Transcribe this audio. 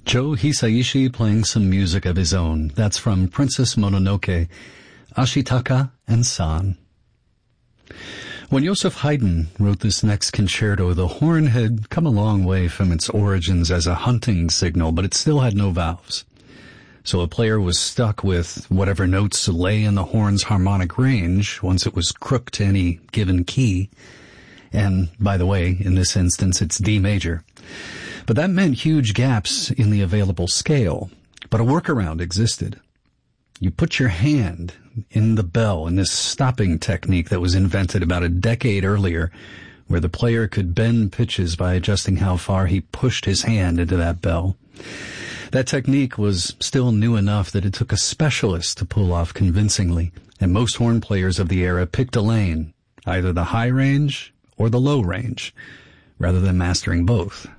Joe Hisaishi playing some music of his own. That's from Princess Mononoke, Ashitaka and San. When Joseph Haydn wrote this next concerto, the horn had come a long way from its origins as a hunting signal, but it still had no valves. So a player was stuck with whatever notes lay in the horn's harmonic range once it was crooked to any given key. And, by the way, in this instance, it's D major. But that meant huge gaps in the available scale. But a workaround existed. You put your hand in the bell in this stopping technique that was invented about a decade earlier, where the player could bend pitches by adjusting how far he pushed his hand into that bell. That technique was still new enough that it took a specialist to pull off convincingly, and most horn players of the era picked a lane, either the high range or the low range, rather than mastering both.